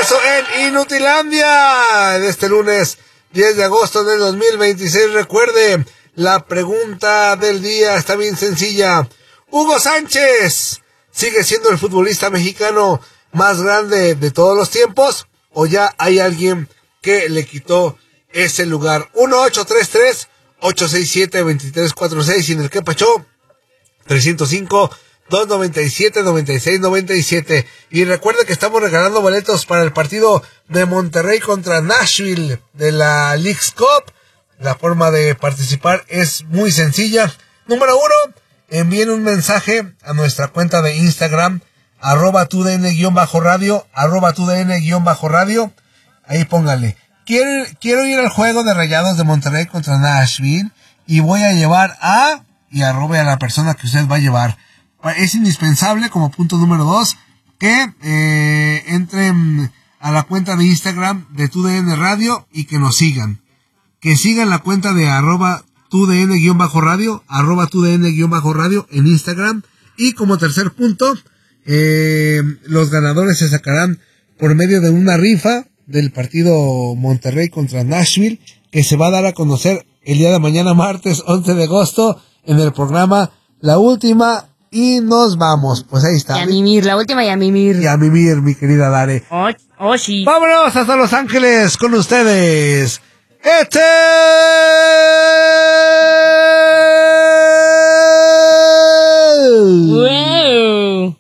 regreso en Inutilandia de este lunes 10 de agosto del 2026. Recuerde, la pregunta del día está bien sencilla. Hugo Sánchez, ¿sigue siendo el futbolista mexicano más grande de todos los tiempos? ¿O ya hay alguien que le quitó ese lugar? 1-833-867-2346 y en el que pachó 305-297-9697. Y recuerde que estamos regalando boletos para el partido de Monterrey contra Nashville de la Leagues Cup. La forma de participar es muy sencilla. Número 1, envíen un mensaje a nuestra cuenta de Instagram, @tudn_radio, @tudn_radio. Ahí póngale: quiero ir al juego de Rayados de Monterrey contra Nashville y voy a llevar y arrobe a la persona que usted va a llevar. Es indispensable, como punto número 2, que entren a la cuenta de Instagram de TUDN Radio y que nos sigan. Que sigan la cuenta de @tudn_radio, @tudn_radio en Instagram. Y como tercer punto, los ganadores se sacarán por medio de una rifa del partido Monterrey contra Nashville, que se va a dar a conocer el día de mañana, martes 11 de agosto, en el programa La Última y nos vamos. Pues ahí está. Y a mimir, la última y a mimir. Y a mimir, mi querida Dare. Oh, sí. Vámonos hasta Los Ángeles con ustedes. Wow.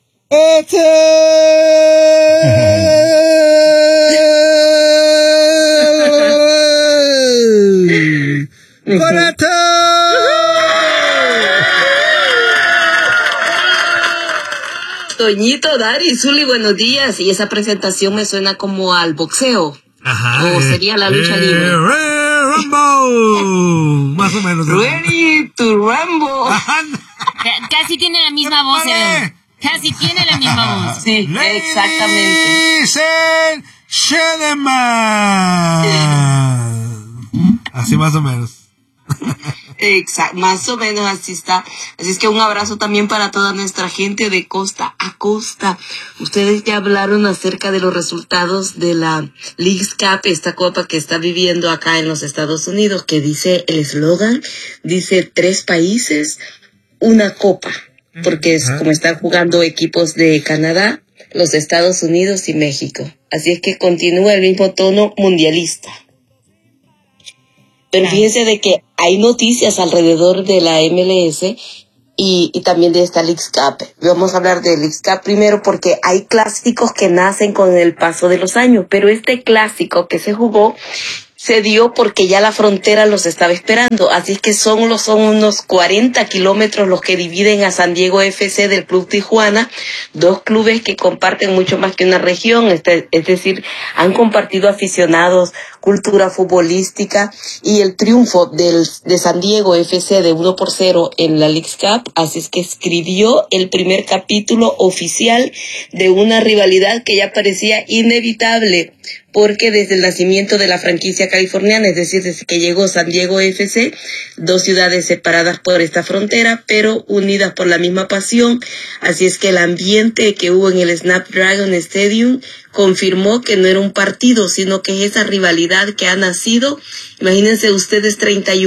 Toñito, Dari, Zuli, buenos días. Y esa presentación me suena como al boxeo. Ajá. O sería la lucha libre. Rambo. Más o menos. Ready to Rambo. Casi tiene la misma voz, Casi tiene la misma voz. Sí, exactamente. Ladies and gentlemen. Así más o menos. Exacto, más o menos así está. Así es que un abrazo también para toda nuestra gente de costa a costa. Ustedes ya hablaron acerca de los resultados de la Leagues Cup, esta copa que está viviendo acá en los Estados Unidos, que dice el eslogan, dice 3 países, una copa, porque es como están jugando equipos de Canadá, los Estados Unidos y México. Así es que continúa el mismo tono mundialista. Pero fíjense de que hay noticias alrededor de la MLS y también de esta Leagues Cup. Vamos a hablar de Leagues Cup primero porque hay clásicos que nacen con el paso de los años, pero este clásico que se jugó se dio porque ya la frontera los estaba esperando, así es que son unos 40 kilómetros los que dividen a San Diego FC del Club Tijuana, 2 clubes que comparten mucho más que una región, es decir, han compartido aficionados, cultura futbolística y el triunfo de San Diego FC de 1-0 en la Leagues Cup, así es que escribió el primer capítulo oficial de una rivalidad que ya parecía inevitable, porque desde el nacimiento de la franquicia californiana, es decir, desde que llegó San Diego FC, 2 ciudades separadas por esta frontera, pero unidas por la misma pasión, así es que el ambiente que hubo en el Snapdragon Stadium confirmó que no era un partido, sino que es esa rivalidad que ha nacido. Imagínense ustedes,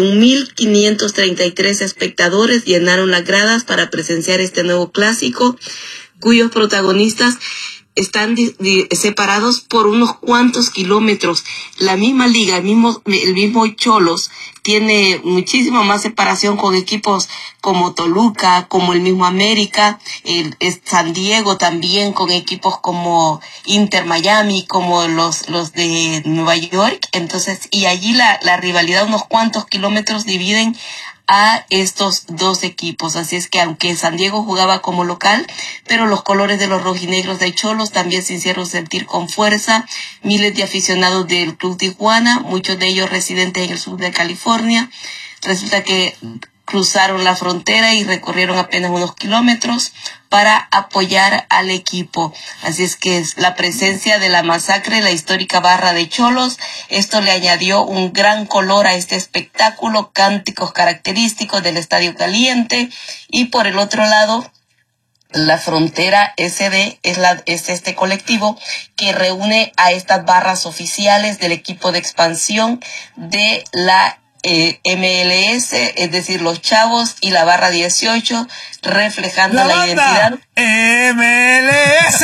31,533 espectadores llenaron las gradas para presenciar este nuevo clásico, cuyos protagonistas están separados por unos cuantos kilómetros. La misma liga, el mismo Xolos, tiene muchísima más separación con equipos como Toluca, como el mismo América, San Diego también con equipos como Inter Miami, como los de Nueva York. Entonces, y allí la rivalidad, unos cuantos kilómetros dividen a estos 2 equipos, así es que aunque San Diego jugaba como local, pero los colores de los rojinegros de Xolos también se hicieron sentir con fuerza. Miles de aficionados del Club Tijuana, muchos de ellos residentes en el sur de California, resulta que cruzaron la frontera y recorrieron apenas unos kilómetros para apoyar al equipo. Así es que la presencia de la masacre, la histórica barra de Xolos, esto le añadió un gran color a este espectáculo, cánticos característicos del Estadio Caliente, y por el otro lado, La Frontera SD es este colectivo que reúne a estas barras oficiales del equipo de expansión de la MLS, es decir, los Chavos y la barra 18, reflejando la identidad MLS.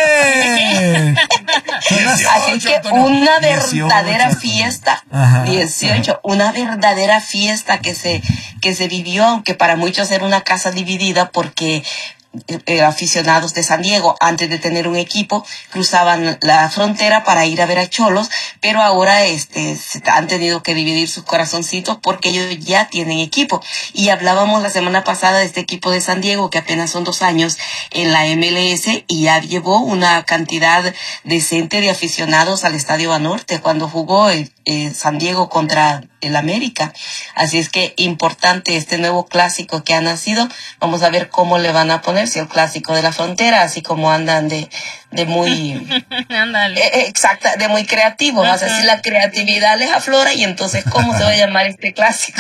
Así que una verdadera fiesta, 18, una verdadera fiesta que se vivió, aunque para muchos era una casa dividida porque aficionados de San Diego, antes de tener un equipo, cruzaban la frontera para ir a ver a Xolos, pero ahora se han tenido que dividir sus corazoncitos porque ellos ya tienen equipo. Y hablábamos la semana pasada de este equipo de San Diego, que apenas son 2 años en la MLS, y ya llevó una cantidad decente de aficionados al Estadio Banorte cuando jugó San Diego contra el América. Así es que importante este nuevo clásico que ha nacido. Vamos a ver cómo le van a poner, si el clásico de la frontera, así como andan de muy exacta, de muy creativos. O sea, si la creatividad les aflora, y entonces ¿cómo se va a llamar este clásico?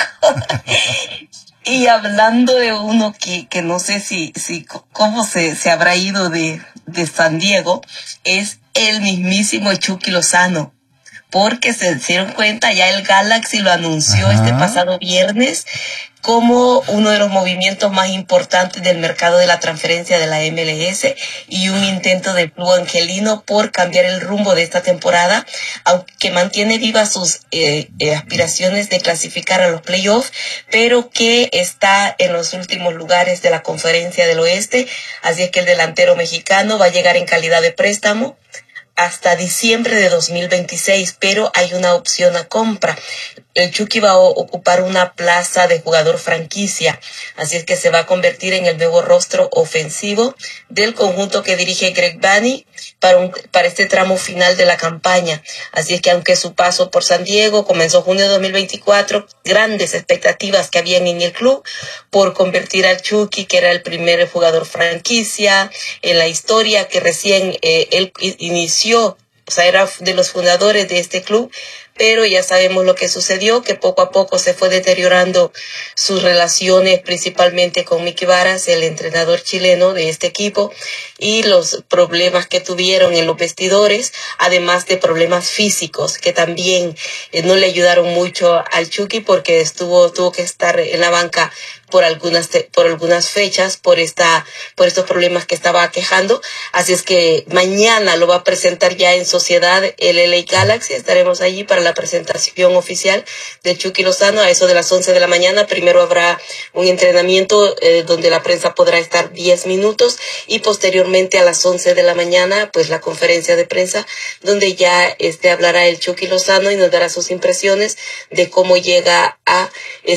Y hablando de uno que no sé si cómo se habrá ido de San Diego, es el mismísimo Chucky Lozano. Porque se dieron cuenta, ya el Galaxy lo anunció este pasado viernes como uno de los movimientos más importantes del mercado de la transferencia de la MLS, y un intento del club angelino por cambiar el rumbo de esta temporada, aunque mantiene vivas sus aspiraciones de clasificar a los playoffs, pero que está en los últimos lugares de la Conferencia del Oeste. Así es que el delantero mexicano va a llegar en calidad de préstamo hasta diciembre de 2026, pero hay una opción a compra. El Chucky va a ocupar una plaza de jugador franquicia, así es que se va a convertir en el nuevo rostro ofensivo del conjunto que dirige Greg Vanney para este tramo final de la campaña. Así es que aunque su paso por San Diego comenzó junio de 2024, grandes expectativas que habían en el club por convertir al Chucky, que era el primer jugador franquicia en la historia, que recién él inició, o sea, era de los fundadores de este club, pero ya sabemos lo que sucedió, que poco a poco se fue deteriorando sus relaciones, principalmente con Mickey Varas, el entrenador chileno de este equipo, y los problemas que tuvieron en los vestidores, además de problemas físicos que también no le ayudaron mucho al Chucky, porque tuvo que estar en la banca por algunas fechas por estos problemas que estaba quejando. Así es que mañana lo va a presentar ya en sociedad el LA Galaxy. Estaremos allí para la presentación oficial de Chucky Lozano a eso de las 11 de la mañana. Primero habrá un entrenamiento donde la prensa podrá estar 10 minutos, y posteriormente a las 11 de la mañana pues la conferencia de prensa donde ya hablará el Chucky Lozano y nos dará sus impresiones de cómo llega a